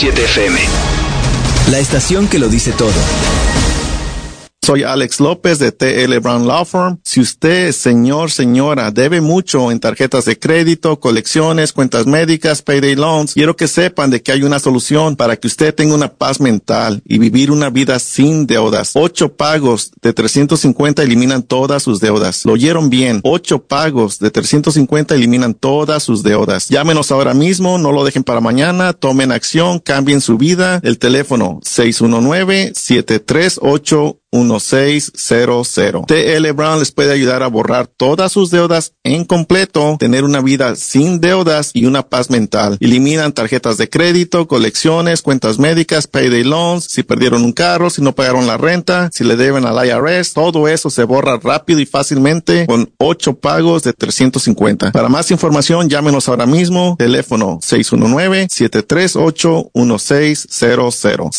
107.7 FM. La estación que lo dice todo. Soy Alex López de T.L. Brown Law Firm. Si usted, señora, debe mucho en tarjetas de crédito, colecciones, cuentas médicas, payday loans, quiero que sepan de que hay una solución para que usted tenga una paz mental y vivir una vida sin deudas. 8 pagos de $350 eliminan todas sus deudas. Lo oyeron bien. 8 pagos de $350 eliminan todas sus deudas. Llámenos ahora mismo, no lo dejen para mañana, tomen acción, cambien su vida. El teléfono 619-738-1600. T.L. Brown les puede ayudar a borrar todas sus deudas en completo, tener una vida sin deudas y una paz mental. Eliminan tarjetas de crédito, colecciones, cuentas médicas, payday loans, si perdieron un carro, si no pagaron la renta, si le deben al IRS, todo eso se borra rápido y fácilmente con 8 pagos de $350. Para más información, llámenos ahora mismo, teléfono 619-738-1600.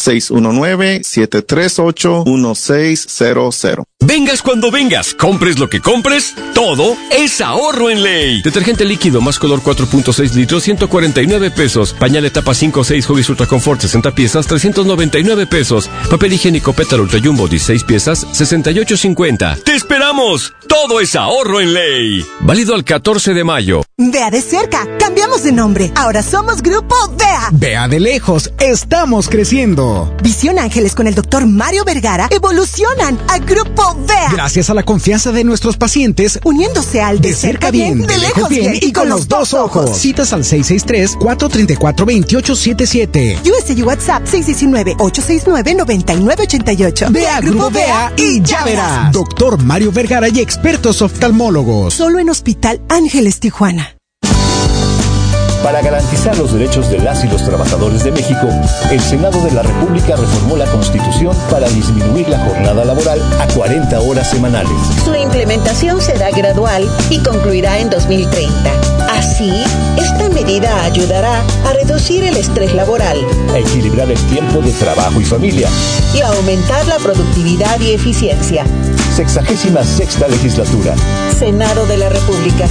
619-738-1600. Vengas cuando vengas, compres lo que compres, todo es ahorro en Ley. Detergente líquido más color 4.6 litros, $149. Pañal etapa 5-6 Huggies Ultra Confort 60 piezas, $399. Papel higiénico Pétalo Ultra Jumbo 16 piezas, $68.50. ¡Te esperamos! Todo es ahorro en Ley. Válido al 14 de mayo. Vea de cerca, cambiamos de nombre. Ahora somos Grupo Vea. Vea de lejos, estamos creciendo. Visión Ángeles con el Dr. Mario Vergara evolucionan a Grupo Vea. Gracias a la confianza de nuestros pacientes, uniéndose al de cerca bien, de lejos bien y con los dos ojos. Citas al 663-434-2877. USA y WhatsApp 619-869-9988. Vea Grupo Vea y ya verás. Dr. Mario Vergara y expertos oftalmólogos. Solo en Hospital Ángeles Tijuana. Para garantizar los derechos de las y los trabajadores de México, el Senado de la República reformó la Constitución para disminuir la jornada laboral a 40 horas semanales. Su implementación será gradual y concluirá en 2030. Así, esta medida ayudará a reducir el estrés laboral, a equilibrar el tiempo de trabajo y familia y a aumentar la productividad y eficiencia. 66ª legislatura. Senado de la República.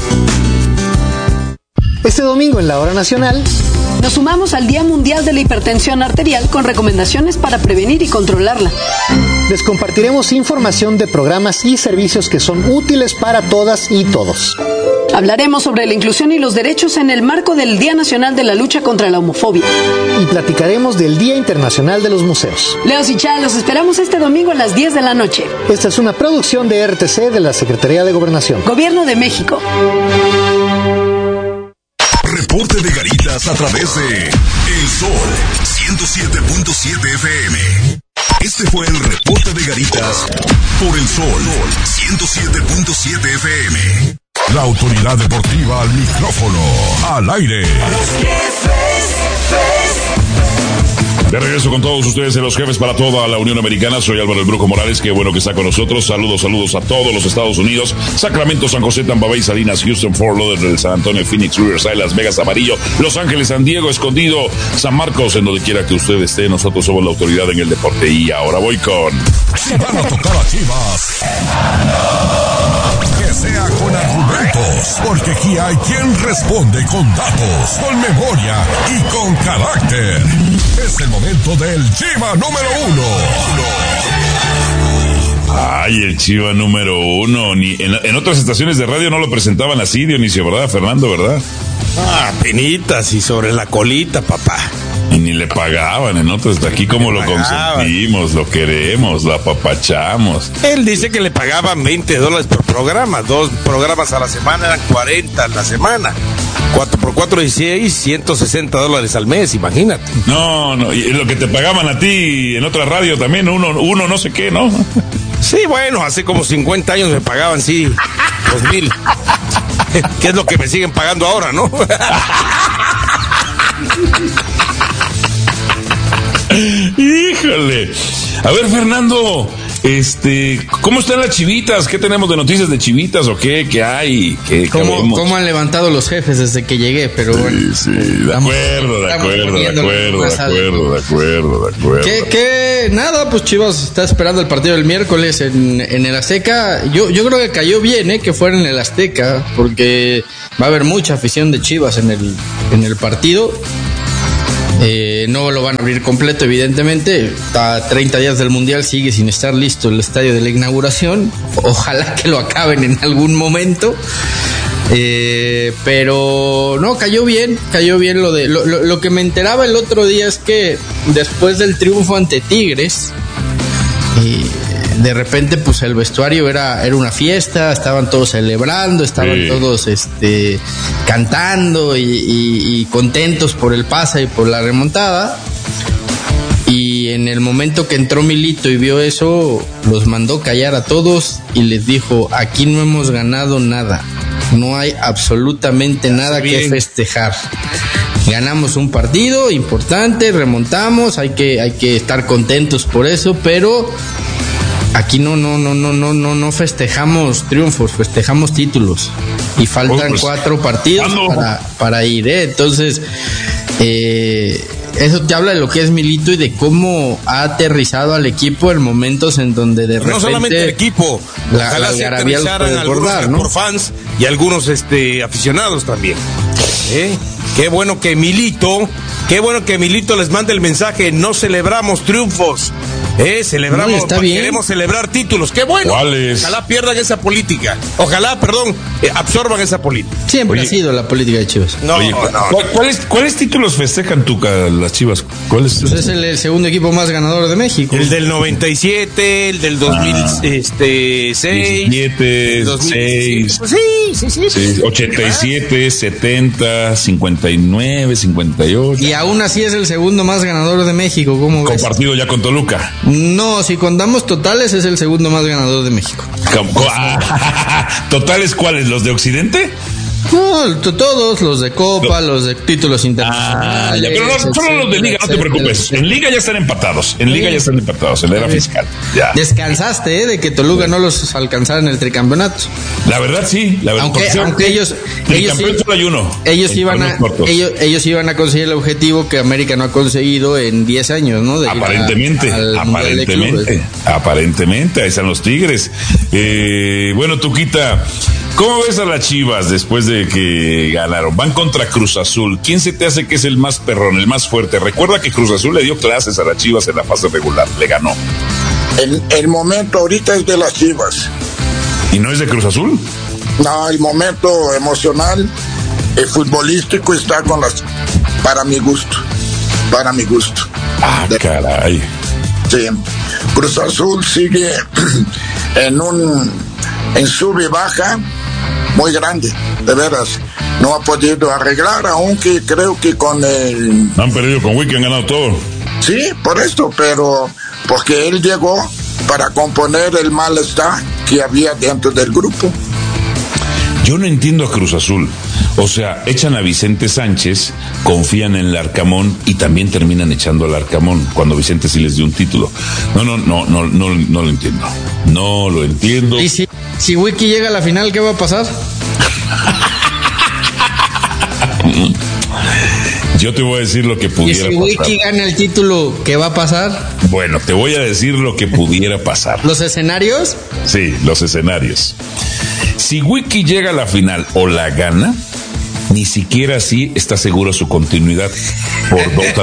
Este domingo en la Hora Nacional nos sumamos al Día Mundial de la Hipertensión Arterial con recomendaciones para prevenir y controlarla. Les compartiremos información de programas y servicios que son útiles para todas y todos. Hablaremos sobre la inclusión y los derechos en el marco del Día Nacional de la Lucha contra la Homofobia. Y platicaremos del Día Internacional de los Museos. Leos y Chá, los esperamos este domingo a las 10 de la noche. Esta es una producción de RTC de la Secretaría de Gobernación. Gobierno de México. Reporte de Garitas a través de El Sol 107.7 FM. Este fue el Reporte de Garitas por El Sol 107.7 FM. La autoridad deportiva al micrófono, al aire. De regreso con todos ustedes en Los Jefes para toda la Unión Americana. Soy Álvaro El Brujo Morales, qué bueno que está con nosotros. Saludos a todos los Estados Unidos. Sacramento, San José, Tampa Bay, Salinas, Houston, Fort Lauderdale, San Antonio, Phoenix, Riverside, Las Vegas, Amarillo, Los Ángeles, San Diego, Escondido, San Marcos, en donde quiera que usted esté. Nosotros somos la autoridad en el deporte. Y ahora voy con... Si van a tocar a Chivas, que sea con argumentos, porque aquí hay quien responde con datos, con memoria y con carácter. Es el momento del Chiva número 1. Ay, el Chiva número 1. En otras estaciones de radio no lo presentaban así, Dionisio, ¿verdad, Fernando, verdad? Penitas y sobre la colita, papá. Y ni le pagaban en otros. De aquí como lo consentimos, lo queremos, lo apapachamos. Él dice que le pagaban $20 por programa. 2 programas a la semana eran 40 a la semana. 4x4, 16, $160 al mes, imagínate. No, y lo que te pagaban a ti en otra radio también, uno no sé qué, ¿no? Sí, bueno, hace como 50 años me pagaban, sí, 2,000. ¿Qué es lo que me siguen pagando ahora, no? Híjole. A ver, Fernando, ¿cómo están las chivitas? ¿Qué tenemos de noticias de chivitas o qué? ¿Qué hay? ¿Cómo han levantado los jefes desde que llegué? Pero bueno. Sí, de acuerdo. ¿Qué? Nada, pues Chivas está esperando el partido del miércoles en el Azteca. Yo creo que cayó bien, que fuera en el Azteca, porque va a haber mucha afición de Chivas en el partido. No lo van a abrir completo, evidentemente. Está a 30 días del Mundial, sigue sin estar listo el estadio de la inauguración. Ojalá que lo acaben en algún momento. Pero no, cayó bien lo que me enteraba el otro día es que después del triunfo ante Tigres, de repente pues el vestuario era una fiesta, estaban todos celebrando, estaban todos cantando y contentos por el pase y por la remontada. Y en el momento que entró Milito y vio eso, los mandó callar a todos y les dijo: aquí no hemos ganado nada, no hay absolutamente nada que festejar. Ganamos un partido importante, remontamos, hay que estar contentos por eso, pero aquí no festejamos triunfos, festejamos títulos. Y faltan 4 partidos para ir, Entonces, eso te habla de lo que es Milito y de cómo ha aterrizado al equipo en momentos en donde de repente... No solamente el equipo, ojalá se aterrizaran algunos por fans y algunos aficionados también. Qué bueno que Milito les mande el mensaje: no celebramos triunfos, celebramos, queremos celebrar títulos. Qué bueno. ¿Cuáles? Ojalá pierdan esa política. Absorban esa política. Siempre ha sido la política de Chivas. ¿Cuáles títulos festejan las Chivas? ¿Cuáles? Pues es el segundo equipo más ganador de México. El del 97, el del 2006, 17, 2006. Pues sí. 87, 70, 59, 58. Y aún así es el segundo más ganador de México. ¿Cómo ves? Compartido ya con Toluca. No, si contamos totales es el segundo más ganador de México. ¿Totales cuáles? ¿Los de Occidente? No, todos, los de Copa, los de títulos internacionales. Pero no, solo los de Liga, no te preocupes. En Liga ya están empatados. En la era fiscal. Ya. Descansaste, de que Toluca no los alcanzara en el tricampeonato. La verdad, sí. Aunque ellos solo hay uno. Ellos iban a conseguir el objetivo que América no ha conseguido en 10 años, ¿no? Aparentemente, ahí están los Tigres. Bueno, Tuquita, ¿cómo ves a las Chivas después de que ganaron? Van contra Cruz Azul. ¿Quién se te hace que es el más perrón, el más fuerte? Recuerda que Cruz Azul le dio clases a las Chivas en la fase regular, le ganó. El momento ahorita es de las Chivas. ¿Y no es de Cruz Azul? No, el momento emocional, el futbolístico está con las... Para mi gusto. Caray. Sí. Cruz Azul sigue en sub y baja muy grande, de veras. No ha podido arreglar, aunque creo que con el... Han perdido con Wiki, han ganado todo. Sí, por esto, pero porque él llegó para componer el malestar que había dentro del grupo. Yo no entiendo a Cruz Azul. O sea, echan a Vicente Sánchez, confían en Larcamón y también terminan echando a Larcamón cuando Vicente sí les dio un título. No lo entiendo. No lo entiendo. ¿Y si Wiki llega a la final, qué va a pasar? Yo te voy a decir lo que pudiera pasar. ¿Y si Wiki gana el título, qué va a pasar? Bueno, te voy a decir lo que pudiera pasar. ¿Los escenarios? Sí, los escenarios. Si Wiki llega a la final o la gana, ni siquiera así está seguro su continuidad. Por dos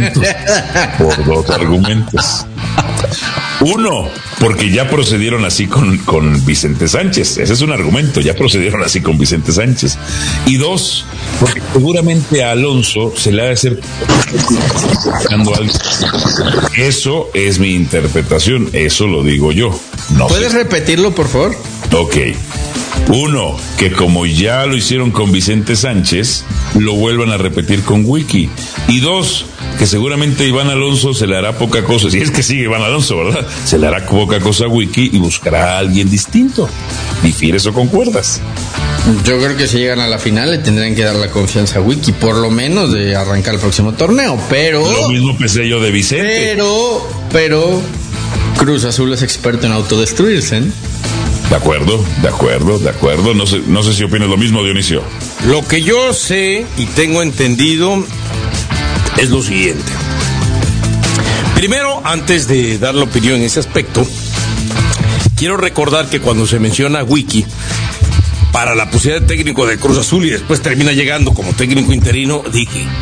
argumentos. Uno, porque ya procedieron así con Vicente Sánchez. Ese es un argumento, ya procedieron así con Vicente Sánchez. Y dos, porque seguramente a Alonso se le ha de hacer algo. Eso es mi interpretación, eso lo digo yo. No ¿Puedes repetirlo, por favor? Ok. Uno, que como ya lo hicieron con Vicente Sánchez, lo vuelvan a repetir con Wiki. Y dos, que seguramente Iván Alonso se le hará poca cosa, si es que sigue Iván Alonso, ¿verdad? Se le hará poca cosa a Wiki y buscará a alguien distinto. ¿Difieres o concuerdas? Yo creo que si llegan a la final le tendrán que dar la confianza a Wiki, por lo menos de arrancar el próximo torneo, pero... Lo mismo pensé yo de Vicente. Pero Cruz Azul es experto en autodestruirse, ¿eh? De acuerdo. No sé si opinas lo mismo, Dionisio. Lo que yo sé y tengo entendido es lo siguiente. Primero, antes de dar la opinión en ese aspecto, quiero recordar que cuando se menciona a Wiki para la posibilidad de técnico de Cruz Azul y después termina llegando como técnico interino, dije,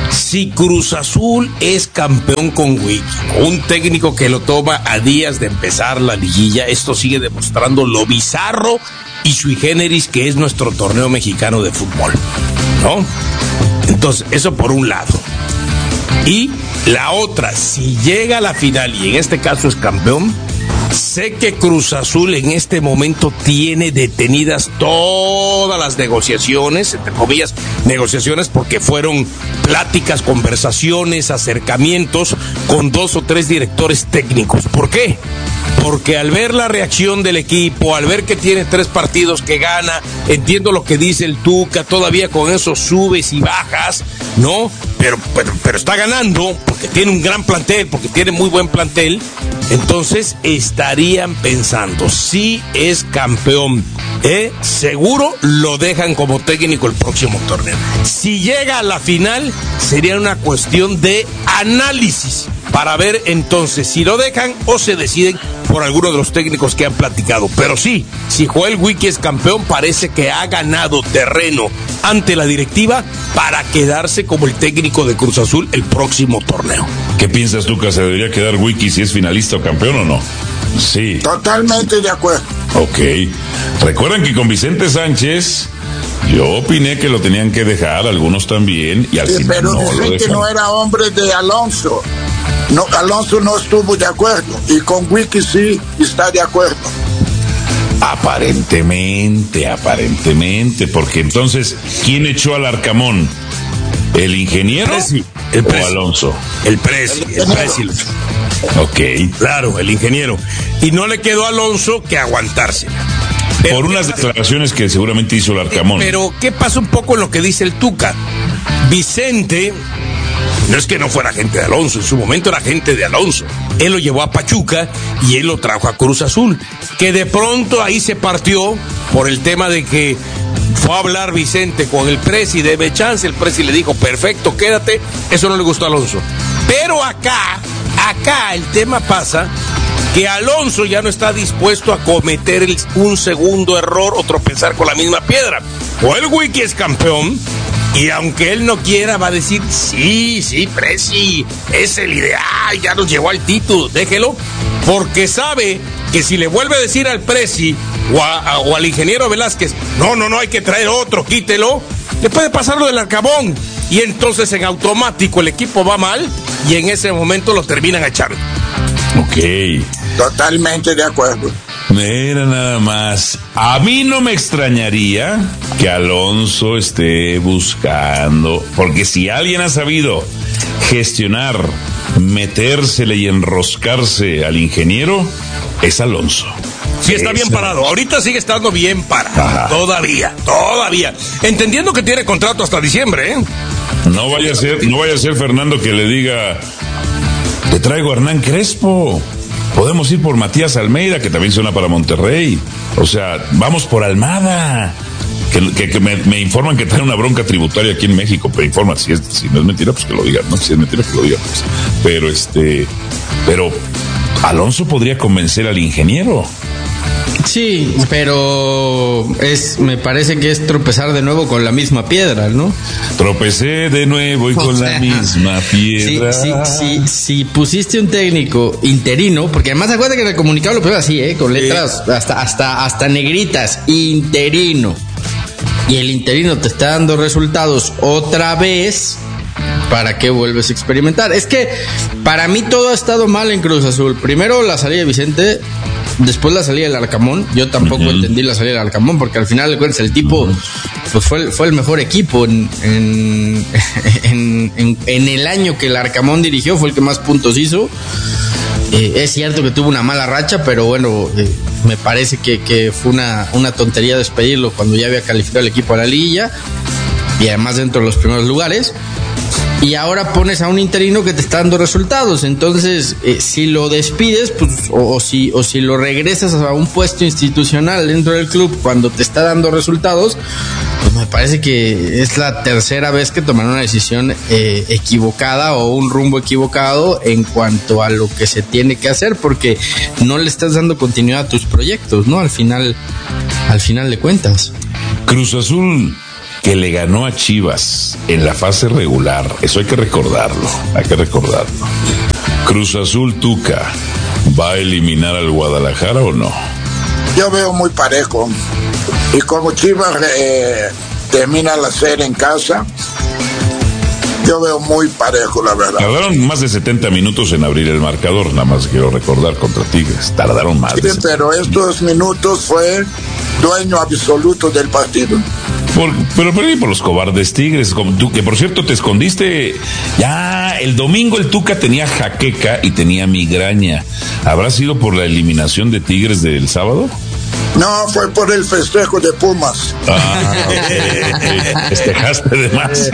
Si Cruz Azul es campeón con Wiki, un técnico que lo toma a días de empezar la liguilla, esto sigue demostrando lo bizarro y sui generis que es nuestro torneo mexicano de fútbol, ¿no? Entonces, eso por un lado. Y la otra, si llega a la final y en este caso es campeón, sé que Cruz Azul en este momento tiene detenidas todas las negociaciones, entre comillas, negociaciones, porque fueron pláticas, conversaciones, acercamientos con 2 o 3 directores técnicos. ¿Por qué? Porque al ver la reacción del equipo, al ver que tiene 3 partidos que gana, entiendo lo que dice el Tuca, todavía con esos subes y bajas, ¿no? Pero está ganando, porque tiene un gran plantel, porque tiene muy buen plantel. Entonces estarían pensando, si es campeón, seguro lo dejan como técnico el próximo torneo. Si llega a la final, sería una cuestión de análisis para ver entonces si lo dejan o se deciden por alguno de los técnicos que han platicado. Pero sí, si Joel Wiki es campeón, parece que ha ganado terreno ante la directiva para quedarse como el técnico de Cruz Azul el próximo torneo. ¿Qué piensas tú, que se debería quedar Wiki si es finalista o campeón o no? Sí. Totalmente de acuerdo. Ok. Recuerdan que con Vicente Sánchez yo opiné que lo tenían que dejar, algunos también, y al final pero no lo dejaron. que no era hombre de Alonso. No, Alonso no estuvo de acuerdo, y con Wiki sí está de acuerdo. Aparentemente, porque entonces, ¿quién echó al Arcamón? ¿El ingeniero o Alonso? El Presi. Ok. Claro, el ingeniero. Y no le quedó a Alonso que aguantársela. Por unas declaraciones que seguramente hizo el Arcamón. Pero, ¿qué pasa un poco en lo que dice el Tuca? Vicente, no es que no fuera gente de Alonso, en su momento era gente de Alonso. Él lo llevó a Pachuca y él lo trajo a Cruz Azul. Que de pronto ahí se partió por el tema de que fue a hablar Vicente con el Presi, debe chance, el Presi le dijo, perfecto, quédate. Eso no le gustó a Alonso. Pero acá el tema pasa que Alonso ya no está dispuesto a cometer un segundo error o tropezar con la misma piedra. O el Wiki es campeón, y aunque él no quiera, va a decir, sí, Presi, es el ideal, ya nos llevó al título, déjelo, porque sabe que si le vuelve a decir al Presi o al ingeniero Velázquez, no, hay que traer otro, quítelo, le puede pasar lo del Arcamón, y entonces en automático el equipo va mal, y en ese momento lo terminan echando. Ok. Totalmente de acuerdo. Mira nada más. A mí no me extrañaría que Alonso esté buscando, porque si alguien ha sabido gestionar, metérsele y enroscarse al ingeniero, es Alonso. Sí, está bien parado. Ahorita sigue estando bien parado. Ajá. Todavía. Entendiendo que tiene contrato hasta diciembre, ¿eh? No vaya a ser Fernando que le diga, te traigo a Hernán Crespo. Podemos ir por Matías Almeida, que también suena para Monterrey. O sea, vamos por Almada. Que me informan que trae una bronca tributaria aquí en México. Pero informan, si no es mentira, pues que lo digan. No, si es mentira, que lo digan. Pues. Pero Alonso podría convencer al ingeniero. Sí, pero me parece que es tropezar de nuevo con la misma piedra, ¿no? Tropecé de nuevo y con la misma piedra. Si pusiste un técnico interino, porque además acuérdate que en el comunicado lo pusieron así, con letras hasta negritas, interino. Y el interino te está dando resultados otra vez. ¿Para qué vuelves a experimentar? Es que para mí todo ha estado mal en Cruz Azul. Primero la salida de Vicente, después la salida del Arcamón. Yo tampoco entendí la salida del Arcamón, porque al final de cuentas el tipo pues fue el mejor equipo en el año que el Arcamón dirigió, fue el que más puntos hizo. Es cierto que tuvo una mala racha, pero bueno, me parece que fue una tontería despedirlo cuando ya había calificado el equipo a la liguilla y además dentro de los primeros lugares. Y ahora pones a un interino que te está dando resultados. Entonces, si lo despides, pues, o si lo regresas a un puesto institucional dentro del club cuando te está dando resultados, pues me parece que es la tercera vez que toman una decisión equivocada o un rumbo equivocado en cuanto a lo que se tiene que hacer, porque no le estás dando continuidad a tus proyectos, ¿no? Al final de cuentas. Cruz Azul que le ganó a Chivas en la fase regular. Eso hay que recordarlo. Cruz Azul Tuca, ¿va a eliminar al Guadalajara o no? Yo veo muy parejo. Y como Chivas termina la serie en casa, yo veo muy parejo, la verdad. Tardaron más de 70 minutos en abrir el marcador, nada más quiero recordar, contra Tigres. Tardaron más. Sí, pero estos minutos fue dueño absoluto del partido. Pero por los cobardes Tigres, como tú, que por cierto te escondiste. Ya, el domingo el Tuca tenía jaqueca y tenía migraña. ¿Habrá sido por la eliminación de Tigres del sábado? No, fue por el festejo de Pumas. Festejaste de más.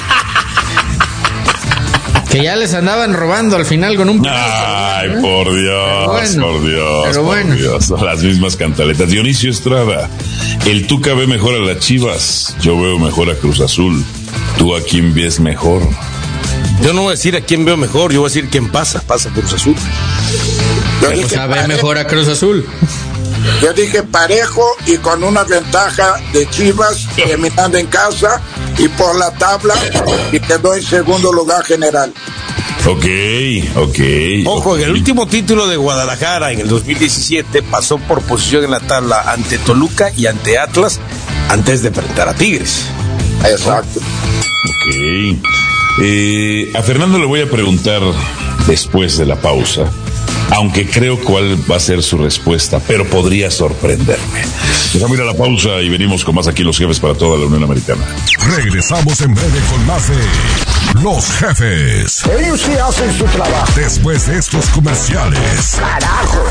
Que ya les andaban robando al final con un... Ay, por Dios, por Dios. Son las mismas cantaletas. Dionisio Estrada, el Tuca ve mejor a las Chivas. Yo veo mejor a Cruz Azul. ¿Tú a quién ves mejor? Yo no voy a decir a quién veo mejor, yo voy a decir quién pasa Cruz Azul. O sea, ve mejor a Cruz Azul. Yo dije parejo y con una ventaja de Chivas terminando en casa y por la tabla y quedó en segundo lugar general. Ok. Ojo, en el último título de Guadalajara en el 2017 pasó por posición en la tabla ante Toluca y ante Atlas antes de enfrentar a Tigres. Exacto. Ok. A Fernando le voy a preguntar después de la pausa, aunque creo cuál va a ser su respuesta, pero podría sorprenderme. Dejamos ir a la pausa y venimos con más aquí Los Jefes para toda la Unión Americana. Regresamos en breve con más de Los Jefes. Ellos sí hacen su trabajo. Después de estos comerciales. ¡Carajo!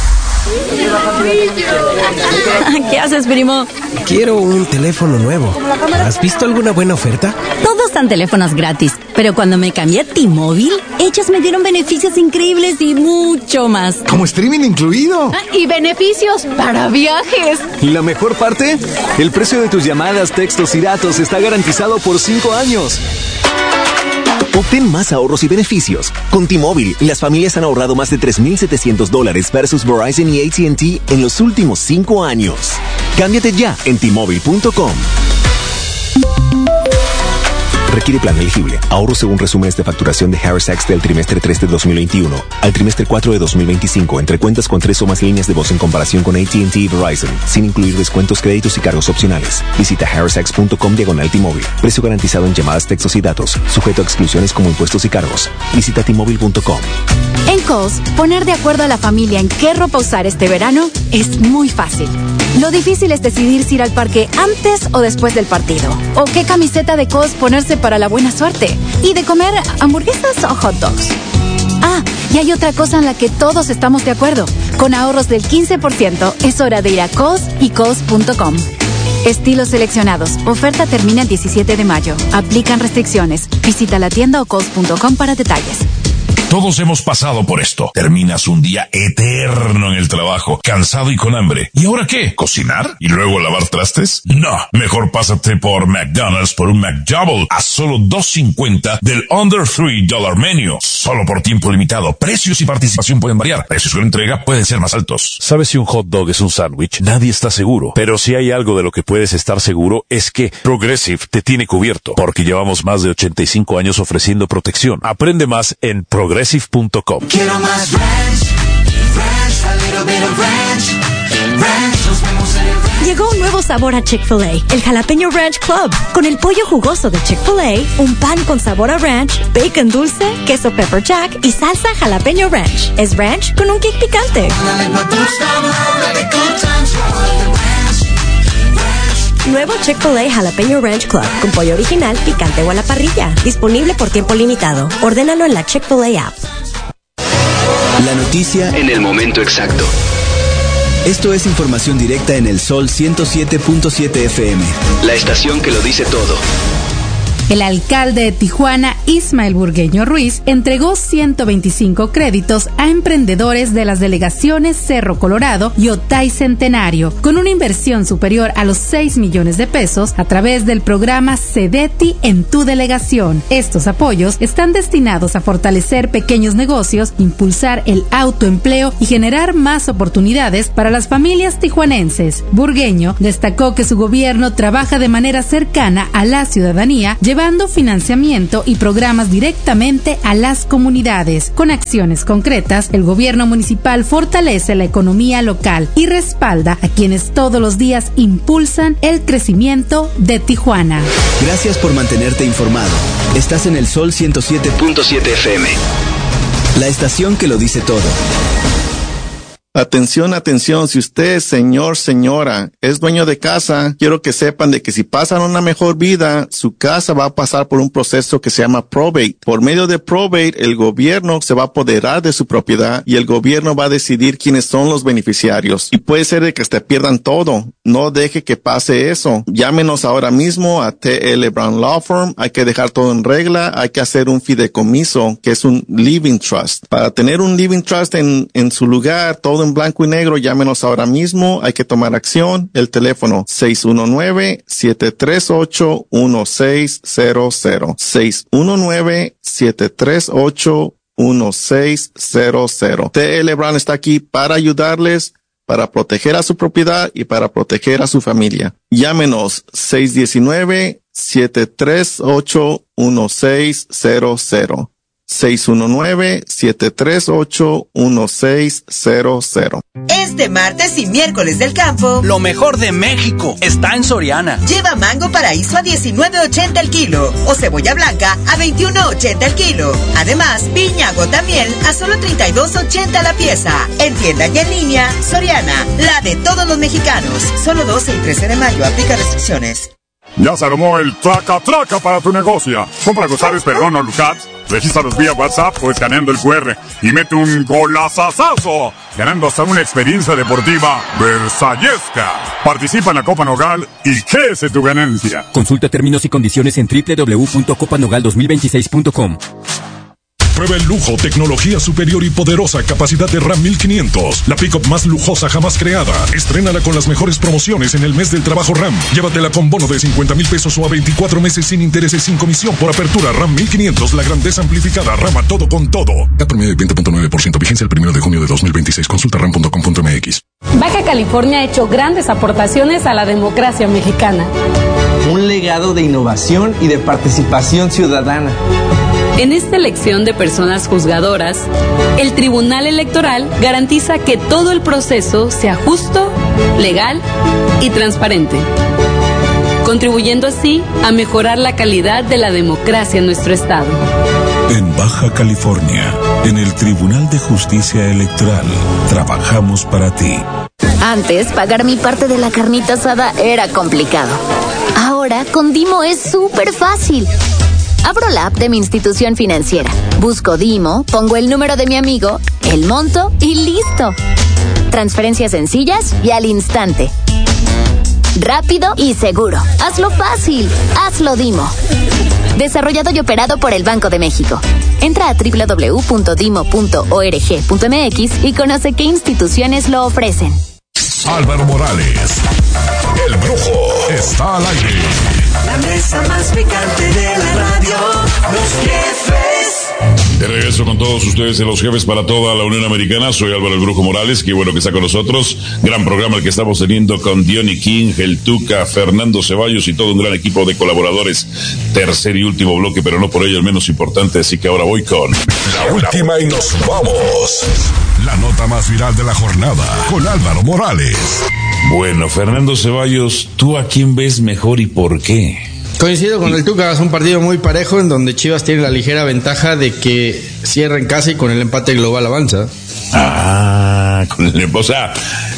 ¿Qué haces, primo? Quiero un teléfono nuevo. ¿Has visto alguna buena oferta? Todos dan teléfonos gratis, pero cuando me cambié a T-Mobile, ellos me dieron beneficios increíbles y mucho más. ¿Como streaming incluido? Y beneficios para viajes. La mejor parte, el precio de tus llamadas, textos y datos está garantizado por 5 años. Obtén más ahorros y beneficios. Con T-Mobile, las familias han ahorrado más de $3,700 versus Verizon y AT&T en los últimos 5 años. Cámbiate ya en T-Mobile.com. Requiere plan elegible. Ahorro según resúmenes de facturación de Harris Sacks del trimestre 3 de 2021 al trimestre 4 de 2025 entre cuentas con 3 o más líneas de voz en comparación con AT&T y Verizon, sin incluir descuentos, créditos y cargos opcionales. Visita harrissax.com/T-Mobile. Precio garantizado en llamadas, textos y datos. Sujeto a exclusiones como impuestos y cargos. Visita T-Mobile.com. En Kohl's, poner de acuerdo a la familia en qué ropa usar este verano es muy fácil. Lo difícil es decidir si ir al parque antes o después del partido. O qué camiseta de Kohl's ponerse para la buena suerte. Y de comer hamburguesas o hot dogs. Ah, y hay otra cosa en la que todos estamos de acuerdo. Con ahorros del 15%, es hora de ir a Kohl's y Kohl's.com. Estilos seleccionados. Oferta termina el 17 de mayo. Aplican restricciones. Visita la tienda o Kohl's.com para detalles. Todos hemos pasado por esto. Terminas un día eterno en el trabajo, cansado y con hambre. ¿Y ahora qué? ¿Cocinar? ¿Y luego lavar trastes? No. Mejor pásate por McDonald's por un McDouble a solo $2.50 del Under $3 Menu. Solo por tiempo limitado. Precios y participación pueden variar. Precios con entrega pueden ser más altos. ¿Sabes si un hot dog es un sándwich? Nadie está seguro. Pero si hay algo de lo que puedes estar seguro es que Progressive te tiene cubierto. Porque llevamos más de 85 años ofreciendo protección. Aprende más en Progressive.com. Quiero más ranch, a little bit of ranch, nos vemos en el ranch. Llegó un nuevo sabor a Chick-fil-A, el Jalapeño Ranch Club. Con el pollo jugoso de Chick-fil-A, un pan con sabor a ranch, bacon dulce, queso pepper jack y salsa jalapeño ranch. Es ranch con un kick picante. Nuevo Chick-fil-A Jalapeño Ranch Club, con pollo original, picante o a la parrilla. Disponible por tiempo limitado. Ordénalo en la Chick-fil-A app. La noticia en el momento exacto. Esto es información directa en el Sol 107.7 FM. La estación que lo dice todo. El alcalde de Tijuana, Ismael Burgueño Ruiz, entregó 125 créditos a emprendedores de las delegaciones Cerro Colorado y Otay Centenario, con una inversión superior a los 6 millones de pesos a través del programa CEDETI en tu delegación. Estos apoyos están destinados a fortalecer pequeños negocios, impulsar el autoempleo y generar más oportunidades para las familias tijuanenses. Burgueño destacó que su gobierno trabaja de manera cercana a la ciudadanía, llevando financiamiento y programas directamente a las comunidades. Con acciones concretas, el gobierno municipal fortalece la economía local y respalda a quienes todos los días impulsan el crecimiento de Tijuana. Gracias por mantenerte informado. Estás en el Sol 107.7 FM. La estación que lo dice todo. Atención, atención, si usted, señor, señora, es dueño de casa, quiero que sepan de que si pasan una mejor vida, su casa va a pasar por un proceso que se llama probate. Por medio de probate, el gobierno se va a apoderar de su propiedad y el gobierno va a decidir quiénes son los beneficiarios. Y puede ser de que te pierdan todo. No deje que pase eso. Llámenos ahora mismo a T.L. Brown Law Firm. Hay que dejar todo en regla. Hay que hacer un fideicomiso, que es un living trust. Para tener un living trust en su lugar, todo en blanco y negro, llámenos ahora mismo. Hay que tomar acción. El teléfono 619-738-1600. 619-738-1600. T.L. Brown está aquí para ayudarles, para proteger a su propiedad y para proteger a su familia. Llámenos 619-738-1600. 619-738-1600. Este martes y miércoles del campo, lo mejor de México está en Soriana. Lleva mango paraíso a $19.80 el kilo o cebolla blanca a $21.80 el kilo. Además, piña gotamiel a solo $32.80 la pieza. En tienda y en línea, Soriana, la de todos los mexicanos. Solo 12 y 13 de mayo, aplica restricciones. Ya se armó el traca-traca para tu negocio. Compra Gozares, Perdón o Lucats, regístralos vía WhatsApp o escaneando el QR y mete un golazazazo, ganando hasta una experiencia deportiva versallesca. Participa en la Copa Nogal y crece tu ganancia. Consulta términos y condiciones en www.copanogal2026.com. Prueba el lujo, tecnología superior y poderosa capacidad de Ram 1500. La pick-up más lujosa jamás creada. Estrénala con las mejores promociones en el mes del trabajo Ram. Llévatela con bono de 50,000 pesos o a 24 meses sin intereses, sin comisión por apertura. Ram 1500, la grandeza amplificada. Rama todo con todo. CAT promedio de 20.9%. Vigencia el 1 de junio de 2026. Consulta ram.com.mx. Baja California ha hecho grandes aportaciones a la democracia mexicana. Un legado de innovación y de participación ciudadana. En esta elección de personas juzgadoras, el Tribunal Electoral garantiza que todo el proceso sea justo, legal y transparente, contribuyendo así a mejorar la calidad de la democracia en nuestro estado. En Baja California, en el Tribunal de Justicia Electoral, trabajamos para ti. Antes, pagar mi parte de la carnita asada era complicado. Ahora, con Dimo es súper fácil. Abro la app de mi institución financiera, busco Dimo, pongo el número de mi amigo, el monto y listo. Transferencias sencillas y al instante. Rápido y seguro. Hazlo fácil. Hazlo Dimo. Desarrollado y operado por el Banco de México. Entra a www.dimo.org.mx y conoce qué instituciones lo ofrecen. Álvaro Morales, el Brujo, está al aire. La mesa más picante de la radio, Los Jefes. De regreso con todos ustedes en Los Jefes para toda la Unión Americana. Soy Álvaro el Brujo Morales, qué bueno que está con nosotros. Gran programa el que estamos teniendo con Diony King, el Tuca, Fernando Ceballos y todo un gran equipo de colaboradores. Tercer y último bloque, pero no por ello el menos importante, así que ahora voy con la última y nos vamos. La nota más viral de la jornada con Álvaro Morales. Bueno, Fernando Ceballos, ¿tú a quién ves mejor y por qué? Coincido con el Tuca, es un partido muy parejo en donde Chivas tiene la ligera ventaja de que cierra en casa y con el empate global avanza. O sea,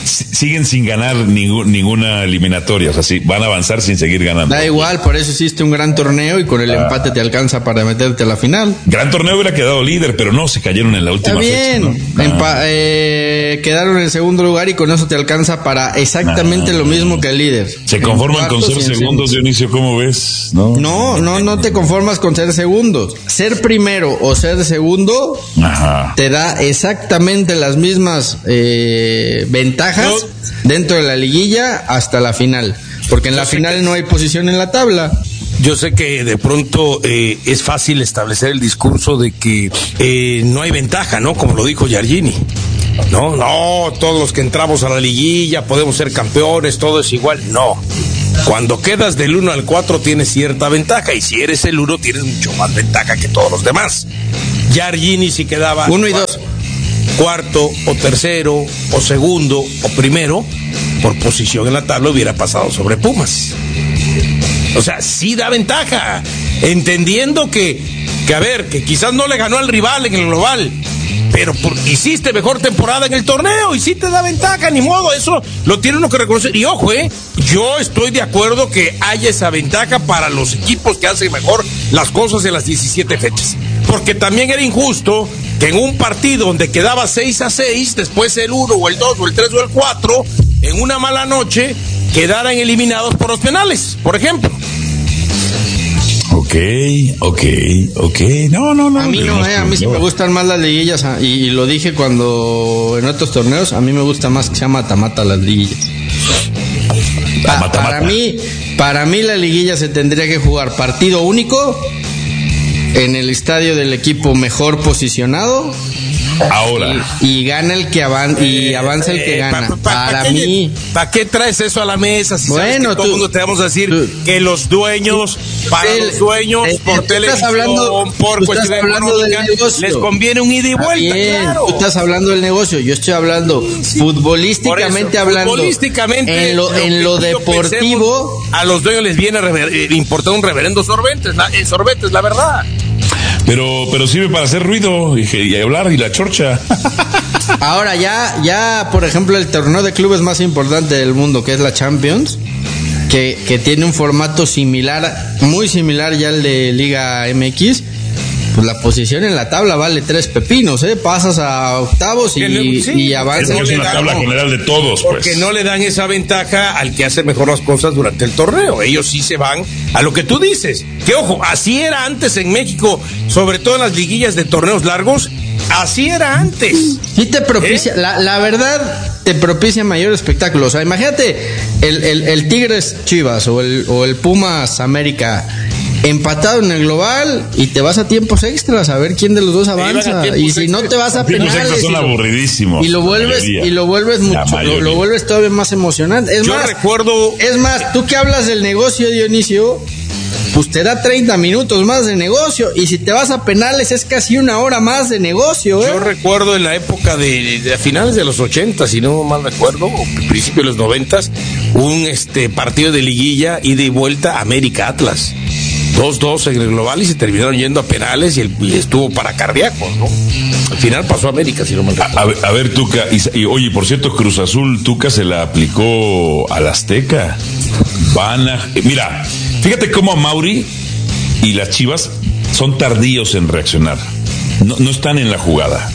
siguen sin ganar ninguna eliminatoria, o sea, sí, van a avanzar sin seguir ganando. Da igual, por eso hiciste un gran torneo y con el empate te alcanza para meterte a la final. Gran torneo hubiera quedado líder, pero no, se cayeron en la última fecha, ¿no? Quedaron en segundo lugar y con eso te alcanza para exactamente lo mismo que el líder. Se conforman con ser segundos, Dionisio, ¿cómo ves? No te conformas con ser segundos. Ser primero o ser segundo te da exactamente las mismas ventajas dentro de la liguilla hasta la final, porque en la final no hay posición en la tabla. Yo sé que de pronto es fácil establecer el discurso de que no hay ventaja, ¿no? Como lo dijo Giargini. No, todos los que entramos a la liguilla podemos ser campeones, todo es igual. No. Cuando quedas del 1 al 4 tienes cierta ventaja, y si eres el 1 tienes mucho más ventaja que todos los demás. Giargini si quedaba 1 y 2, cuarto o tercero o segundo o primero, por posición en la tabla hubiera pasado sobre Pumas. O sea, sí da ventaja, entendiendo que a ver, que quizás no le ganó al rival en el global, pero hiciste mejor temporada en el torneo y sí te da ventaja, ni modo, eso lo tiene uno que reconocer. Y ojo, yo estoy de acuerdo que haya esa ventaja para los equipos que hacen mejor las cosas en las 17 fechas, porque también era injusto que en un partido donde quedaba 6-6, después el 1 o el 2 o el 3 o el 4, en una mala noche, quedaran eliminados por los penales, por ejemplo. Ok. No. A mí no, a mí sí me gustan más las liguillas, y lo dije cuando en otros torneos, a mí me gusta más que sea mata-mata las liguillas. Para mí la liguilla se tendría que jugar partido único en el estadio del equipo mejor posicionado. Ahora. Y gana el que avanza, y avanza el que gana. Para mí. ¿Para qué traes eso a la mesa? Si sabes que todo el mundo te vamos a decir que los dueños, los dueños, por televisión, por cuestiones económicas, les conviene un ida y vuelta. Claro. Tú estás hablando del negocio, yo estoy hablando futbolísticamente hablando. Futbolísticamente, en lo deportivo, a los dueños les viene importar un reverendo sorbete, la verdad. Pero sirve para hacer ruido y hablar y la chorcha. Ahora ya, por ejemplo, el torneo de clubes más importante del mundo, que es la Champions, que tiene un formato similar, muy similar ya al de Liga MX, pues la posición en la tabla vale 3 pepinos, pasas a octavos y avanzas. Es una tabla general de todos, porque no le dan esa ventaja al que hace mejor las cosas durante el torneo. Ellos sí se van a lo que tú dices. Que ojo, así era antes en México, sobre todo en las liguillas de torneos largos. Así era antes. Sí te propicia, la verdad, te propicia mayor espectáculo. O sea, imagínate el Tigres Chivas o el Pumas América empatado en el global, y te vas a tiempos extras a ver quién de los dos avanza. Y si no te vas a penales, son aburridísimos. Y lo vuelves mucho, lo vuelves todavía más emocionante. Es más, tú que hablas del negocio, Dionisio, pues te da 30 minutos más de negocio, y si te vas a penales es casi 1 hora más de negocio. Yo recuerdo en la época de finales de los 80, si no mal recuerdo, o principios de los 90, un partido de liguilla ida y vuelta América-Atlas. 2-2 en el global y se terminaron yendo a penales y estuvo para cardíacos, ¿no? Al final pasó a América, si no mal recuerdo. A ver, Tuca, y oye, por cierto, Cruz Azul, Tuca se la aplicó al Azteca. Mira, fíjate cómo a Mauri y las Chivas son tardíos en reaccionar. No están en la jugada.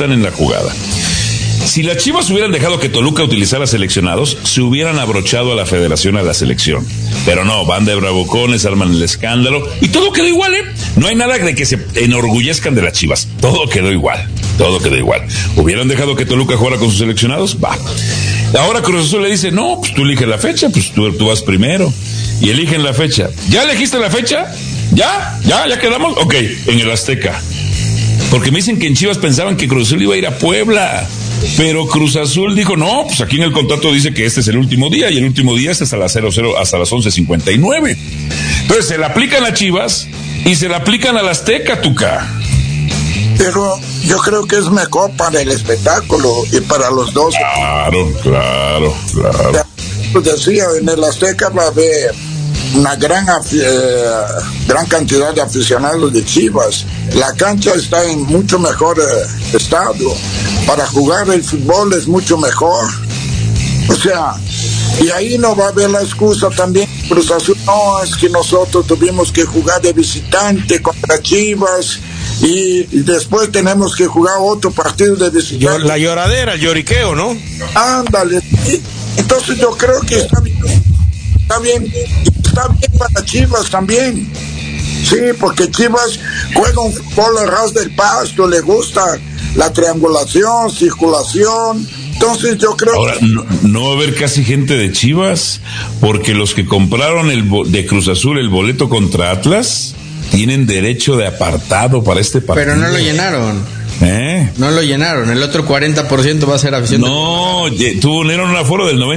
Si las Chivas hubieran dejado que Toluca utilizara seleccionados, se hubieran abrochado a la federación, a la selección. Pero no, van de bravucones, arman el escándalo y todo quedó igual, No hay nada de que se enorgullezcan de las Chivas. Todo quedó igual. ¿Hubieran dejado que Toluca jugara con sus seleccionados? Va. Ahora Cruz Azul le dice, no, pues tú eliges la fecha, pues tú vas primero. Y eligen la fecha. ¿Ya elegiste la fecha? ¿Ya quedamos? Ok, en el Azteca. Porque me dicen que en Chivas pensaban que Cruz Azul iba a ir a Puebla. Pero Cruz Azul dijo, no, pues aquí en el contrato dice que este es el último día, y el último día es hasta las 11:59. Entonces se la aplican a Chivas y se la aplican al Azteca, Tuca. Pero yo creo que es mejor para el espectáculo y para los dos. Claro. Pues decía, en el Azteca va a haber una gran cantidad de aficionados de Chivas. La cancha está en mucho mejor estado. Para jugar el fútbol es mucho mejor. O sea, y ahí no va a haber la excusa también. Cruz Azul, no, es que nosotros tuvimos que jugar de visitante contra Chivas y después tenemos que jugar otro partido de visitante. La lloradera, el lloriqueo, ¿no? Ándale. Entonces yo creo que está bien para Chivas también. Sí, porque Chivas juega un fútbol a ras del pasto, le gusta la triangulación, circulación. Entonces yo creo ahora, no va a haber casi gente de Chivas, porque los que compraron de Cruz Azul el boleto contra Atlas tienen derecho de apartado para este partido. Pero no lo llenaron. No lo llenaron, el otro 40% va a ser afición. No, tuvieron un aforo del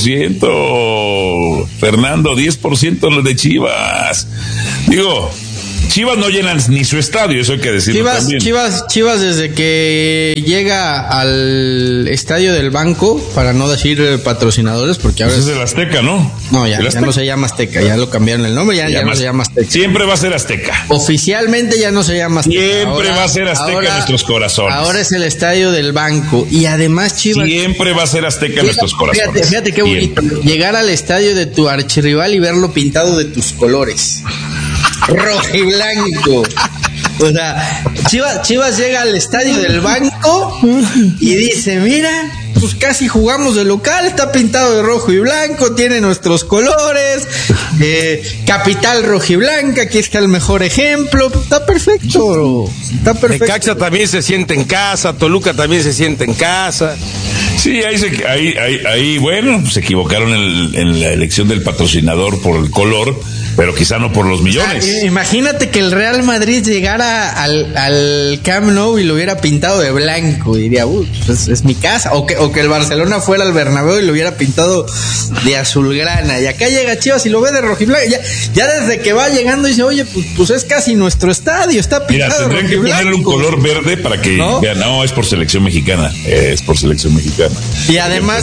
90%, Fernando, 10% los de Chivas. Digo, Chivas no llenan ni su estadio, eso hay que decirlo también. Chivas desde que llega al estadio del Banco, para no decir patrocinadores, porque ahora es el Azteca, ¿no? No, ya no se llama Azteca, ya lo cambiaron el nombre, ya no se llama Azteca. Siempre va a ser Azteca. Oficialmente ya no se llama Azteca. Siempre va a ser Azteca en nuestros corazones. Ahora es el estadio del Banco, y además Chivas siempre va a a Azteca en nuestros corazones. Fíjate qué bonito. Llegar al estadio de tu archirrival y verlo pintado de tus colores. Rojo y blanco. O sea, Chivas llega al estadio del Banco y dice, mira, pues casi jugamos de local, está pintado de rojo y blanco, tiene nuestros colores, capital rojiblanca, aquí está el mejor ejemplo, está perfecto. Necaxa también se siente en casa, Toluca también se siente en casa. Sí, ahí bueno, se equivocaron en la elección del patrocinador por el color, pero quizá no por los millones. O sea, imagínate que el Real Madrid llegara al Camp Nou y lo hubiera pintado de blanco, y diría, pues es mi casa, o que el Barcelona fuera al Bernabéu y lo hubiera pintado de azulgrana, y acá llega Chivas y lo ve de rojiblanco, ya desde que va llegando dice, oye, pues es casi nuestro estadio, está pintado. Mira, tendrían que ponerle un color verde para que vean, no, es por selección mexicana, Y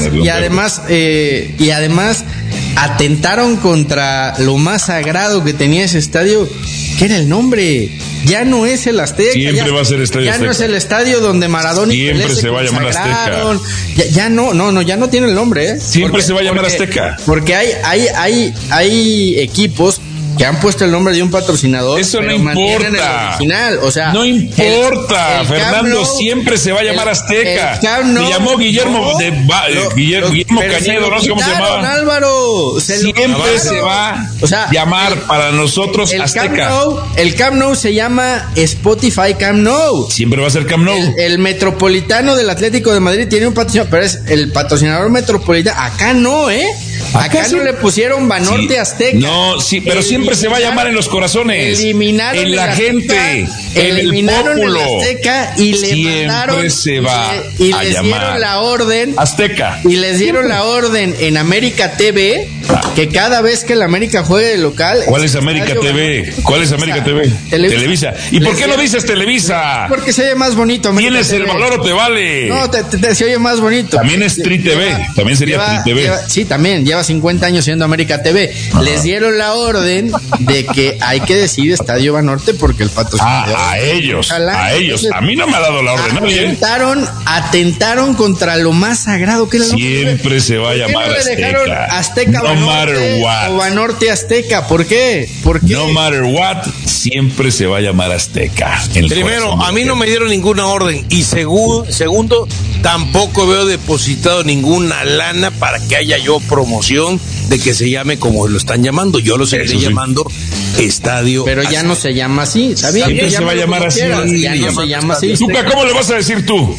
además atentaron contra lo más sagrado que tenía ese estadio, que era el nombre. Ya no es el Azteca. Siempre va a ser Estadio Azteca. Ya no es el estadio donde Maradona siempre se va a llamar Azteca. Ya no tiene el nombre, Siempre se va a llamar Azteca. Porque hay equipos que han puesto el nombre de un patrocinador. Eso pero no mantienen importa. el original. O sea, no importa, Fernando, siempre se va a llamar Azteca. Se llamó Guillermo Cañedo, no sé cómo se llamaba. Álvaro, siempre se va a llamar para nosotros Azteca. El Camp Nou se llama Spotify Camp Nou. Siempre va a ser Camp Nou. El Metropolitano del Atlético de Madrid tiene un patrocinador, pero es el patrocinador metropolitano. Acá no, Acá no le pusieron Banorte Azteca. No, sí, pero siempre se va a llamar en los corazones. Eliminaron en la gente, eliminaron en el pueblo. Azteca y le mandaron, se va y a les llamar dieron la orden Azteca. Y les dieron la orden en América TV que cada vez que el América juegue de local. ¿Cuál es América TV? ¿Cuál es América TV? Televisa. ¿Y por qué no dices Televisa? Porque se oye más bonito. ¿Tienes el valor o te vale? No, se oye más bonito. También es Tri TV. También sería Tri TV. Sí, también. Lleva 50 años siendo América TV. Les dieron la orden de que hay que decir Estadio Banorte porque el patrocinador. A ellos. A mí no me ha dado la orden. Atentaron contra lo más sagrado que era. Siempre se va a llamar Azteca no matter what. O Banorte Azteca. ¿Por qué? No matter what, siempre se va a llamar Azteca. Primero, a mí no me dieron ninguna orden. Y segundo, tampoco veo depositado ninguna lana para que haya yo promoción de que se llame como lo están llamando. Yo lo seguiré llamando Estadio. Pero ya no se llama así, ¿sabes? Siempre se va a llamar así. Ya no se llama así. Tuca, ¿cómo le vas a decir tú?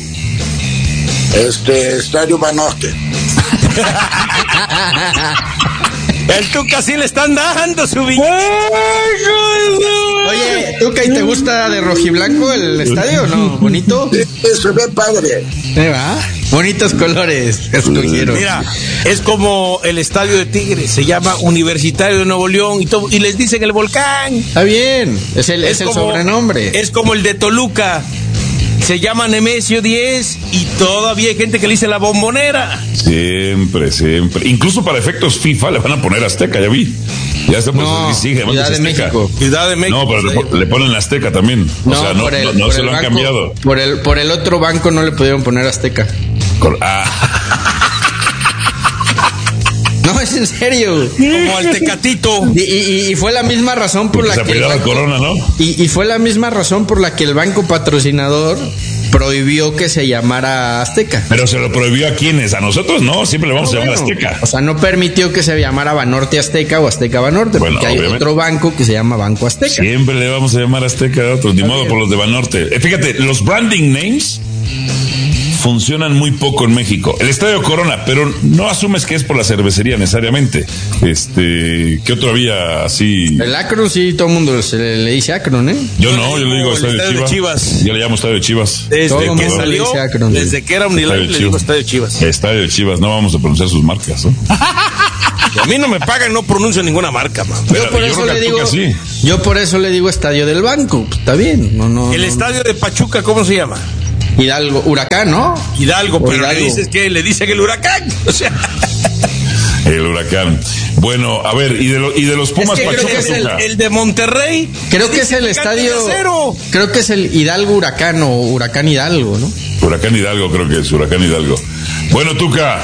Estadio Banorte. El Tuca sí le están dando su billete. Oye, Tuca, ¿y te gusta de rojiblanco el estadio o no? ¿Bonito? Se ve padre. ¿Va? Bonitos colores escogieron. Mira, es como el estadio de Tigres, se llama Universitario de Nuevo León y les dicen el Volcán. Está bien, es el sobrenombre. Es como el de Toluca. Se llama Nemesio 10 y todavía hay gente que le dice la Bombonera. Siempre. Incluso para efectos FIFA le van a poner Azteca, ya vi. Ya está Ciudad de México. Ciudad de México. No, pero le ponen Azteca también. O sea, no se lo han cambiado. Por el otro banco no le pudieron poner Azteca. No, es en serio. Como al Tecatito. Y fue la misma razón por la se que el apellidaba banco, Corona, ¿no? Y fue la misma razón por la que el banco patrocinador prohibió que se llamara Azteca. Pero se lo prohibió a quienes, a nosotros no, siempre le vamos a llamar Azteca. O sea, no permitió que se llamara Banorte Azteca o Azteca Banorte, porque hay otro banco que se llama Banco Azteca. Siempre le vamos a llamar Azteca a otros, ni modo por los de Banorte. Fíjate, los branding names funcionan muy poco en México. El Estadio Corona, pero no asumes que es por la cervecería necesariamente. ¿Qué otro había así? El Akron, sí, todo el mundo le dice Akron, ¿eh? Yo no, yo le digo Estadio Chivas. Yo le llamo Estadio Chivas. Desde que salió, desde que era Unilab, le digo Estadio Chivas. Estadio Chivas, no vamos a pronunciar sus marcas, ¿no? Y a mí no me pagan, no pronuncio ninguna marca, man. Yo por eso le digo Estadio del Banco. Está bien, El estadio de Pachuca, ¿cómo se llama? Hidalgo, Huracán, ¿no? Hidalgo, pero Hidalgo. Le dicen el Huracán. O sea. El Huracán. Bueno, a ver, y de los Pumas Pachuca. Es el de Monterrey. Creo que es el estadio. Creo que es el Hidalgo Huracán o Huracán Hidalgo, ¿no? Huracán Hidalgo, creo que es Huracán Hidalgo. Bueno, Tuca,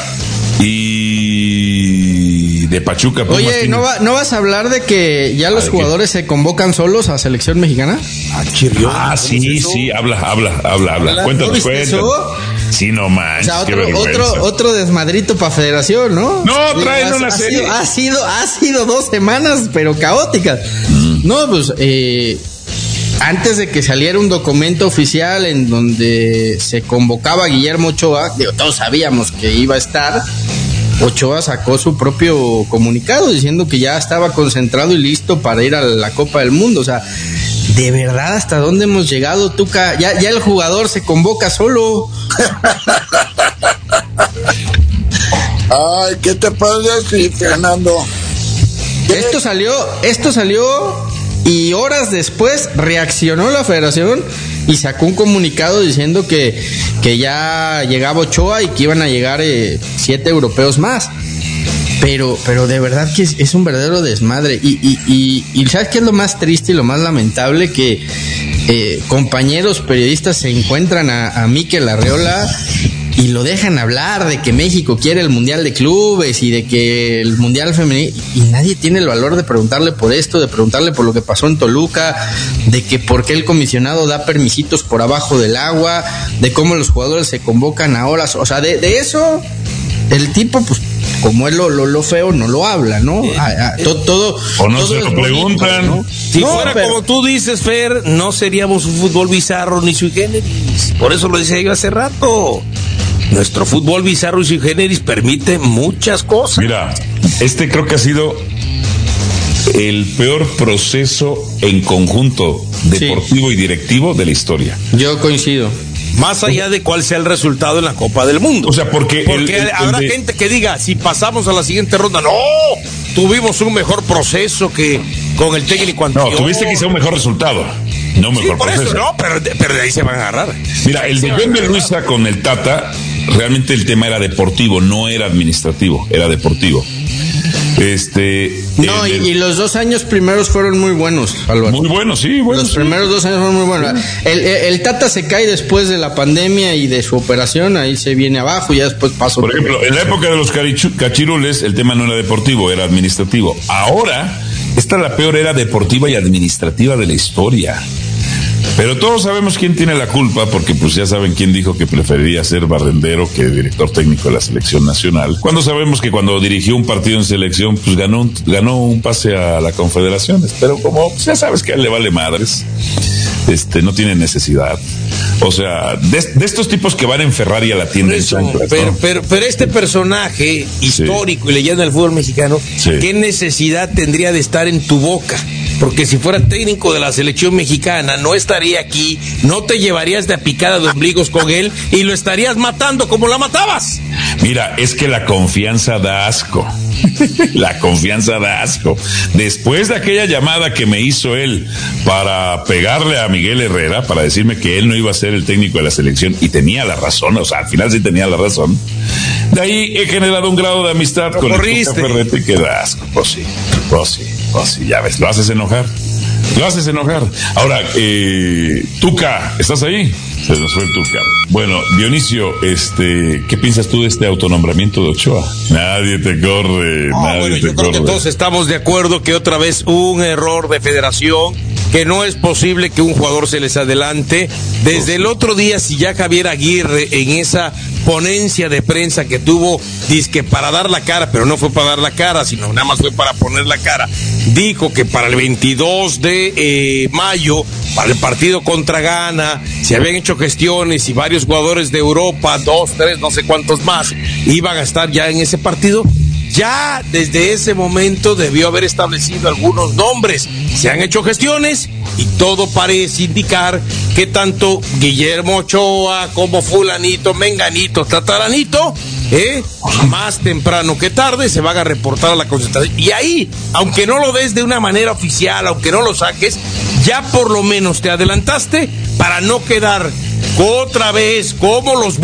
y de Pachuca. Pumas. Oye, ¿no vas a hablar de que ya los jugadores se convocan solos a selección mexicana? Sí, habla. Cuéntanos. Sí, no manches. O sea, otro desmadrito para Federación, ¿no? No, traen una serie. Ha sido 2 semanas, pero caóticas. No, pues, antes de que saliera un documento oficial en donde se convocaba a Guillermo Ochoa, todos sabíamos que iba a estar. Ochoa sacó su propio comunicado diciendo que ya estaba concentrado y listo para ir a la Copa del Mundo. O sea, ¿de verdad hasta dónde hemos llegado, Tuca? Ya el jugador se convoca solo. Ay, ¿qué te puedo decir, Fernando? Esto salió y horas después reaccionó la Federación y sacó un comunicado diciendo que ya llegaba Ochoa y que iban a llegar 7 europeos más. Pero de verdad que es un verdadero desmadre. Y ¿sabes qué es lo más triste y lo más lamentable? Que compañeros periodistas se encuentran a Mikel Arreola y lo dejan hablar de que México quiere el Mundial de Clubes y de que el Mundial Femenil, y nadie tiene el valor de preguntarle por esto, de preguntarle por lo que pasó en Toluca, de que por qué el comisionado da permisitos por abajo del agua, de cómo los jugadores se convocan a horas. O sea, de eso el tipo, pues, como es lo feo, no lo habla, ¿no? Todo o no se lo preguntan, ¿no? Si fuera como tú dices, Fer, no seríamos un fútbol bizarro ni sui generis. Por eso lo decía yo hace rato. Nuestro fútbol bizarro y sui generis permite muchas cosas. Mira, creo que ha sido el peor proceso en conjunto deportivo y directivo de la historia. Yo coincido. Más allá de cuál sea el resultado en la Copa del Mundo. O sea, porque habrá gente que diga, si pasamos a la siguiente ronda, no, tuvimos un mejor proceso que con el técnico anterior. No, tuviste quizá un mejor resultado, no un mejor proceso. Eso no, pero de ahí se van a agarrar. Mira, el de John de Luisa con el Tata, realmente el tema era deportivo, no era administrativo, era deportivo. Y los 2 años primeros fueron muy buenos, Álvaro. Muy buenos, sí, buenos. Los primeros 2 años fueron muy buenos. El Tata se cae después de la pandemia y de su operación, ahí se viene abajo y ya después pasó. Por ejemplo, en la época de los cachirules, el tema no era deportivo, era administrativo. Ahora, esta es la peor era deportiva y administrativa de la historia. Pero todos sabemos quién tiene la culpa, porque pues ya saben quién dijo que preferiría ser barrendero que director técnico de la selección nacional. Cuando sabemos que cuando dirigió un partido en selección, pues ganó un pase a la Confederaciones. Pero como pues, ya sabes que a él le vale madres, no tiene necesidad. O sea, de estos tipos que van en Ferrari a la tienda. Pero este personaje histórico y leyenda del fútbol mexicano, ¿qué necesidad tendría de estar en tu boca? Porque si fuera técnico de la selección mexicana, no estaría aquí, no te llevarías de picada de ombligos con él y lo estarías matando como la matabas. Mira, es que la confianza da asco. La confianza da asco. Después de aquella llamada que me hizo él para pegarle a Miguel Herrera, para decirme que él no iba a ser el técnico de la selección, y tenía la razón, o sea, al final sí tenía la razón. De ahí he generado un grado de amistad con el Tuca Ferretti que da asco. Pues sí, ya ves, lo haces enojar. Lo haces enojar. Ahora, Tuca, ¿estás ahí? Se nos fue el Tuca. Bueno, Dionisio, ¿qué piensas tú de este autonombramiento de Ochoa? Nadie te corre, nadie te corre. Creo que todos estamos de acuerdo que otra vez un error de federación, que no es posible que un jugador se les adelante. Desde el otro día, si ya Javier Aguirre en esa ponencia de prensa que tuvo, dizque para dar la cara, pero no fue para dar la cara, sino nada más fue para poner la cara, dijo que para el 22 de mayo, para el partido contra Ghana, se habían hecho gestiones y varios jugadores de Europa, 2, 3, no sé cuántos más, iban a estar ya en ese partido. Ya desde ese momento debió haber establecido algunos nombres. Se han hecho gestiones y todo parece indicar que tanto Guillermo Ochoa como fulanito, menganito, tataranito, más temprano que tarde se van a reportar a la concentración. Y ahí, aunque no lo des de una manera oficial, aunque no lo saques, ya por lo menos te adelantaste para no quedar otra vez como los